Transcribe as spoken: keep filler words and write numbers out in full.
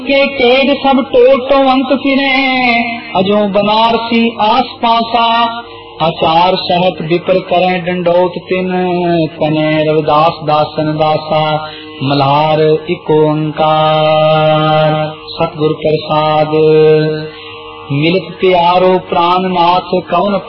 के केड सब टोटो अंत फिरे, अजो बनारसी आस पासा, आचार सहत विपर करें डंडोत तिन, कने रविदास दासन दासा, मलार इको ओंकार। सतगुर प्रसाद मिलत प्यारो प्राणनाथ कौन